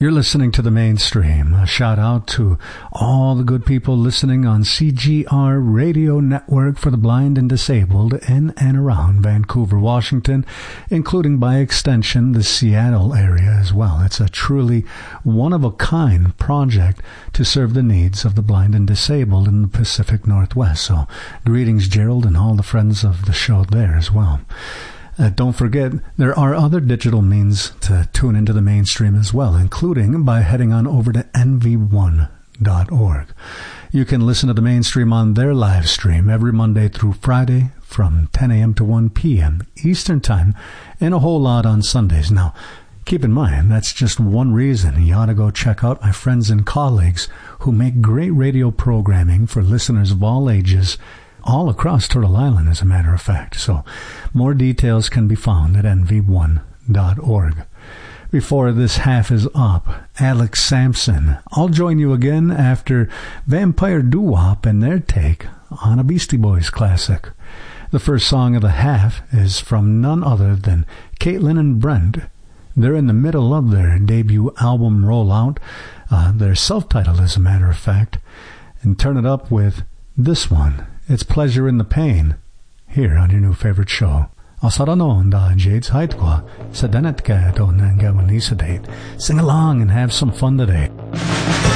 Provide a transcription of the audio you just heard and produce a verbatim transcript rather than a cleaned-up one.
You're listening to The Mainstream. A shout out to all the good people listening on C G R Radio Network for the Blind and Disabled in and around Vancouver, Washington, including by extension the Seattle area as well. It's a truly one-of-a-kind project to serve the needs of the blind and disabled in the Pacific Northwest. So greetings, Gerald, and all the friends of the show there as well. Uh, don't forget, there are other digital means to tune into the Mainstream as well, including by heading on over to N V one dot org. You can listen to the Mainstream on their live stream every Monday through Friday from ten a.m. to one p.m. Eastern Time, and a whole lot on Sundays. Now, keep in mind, that's just one reason you ought to go check out my friends and colleagues who make great radio programming for listeners of all ages, all across Turtle Island, as a matter of fact. So more details can be found at N V one dot org. Before this half is up, Alex Sampson. I'll join you again after Vampire Doo-Wop and their take on a Beastie Boys classic. The first song of the half is from none other than Caitlin and Brent. They're in the middle of their debut album rollout. Uh, they're self-titled, as a matter of fact. And turn it up with this one. It's Pleasure in the Pain, here on your new favorite show. Asaranon da Jades Haitwa, Sadenet Gato Nangawanisa date. Sing along and have some fun today.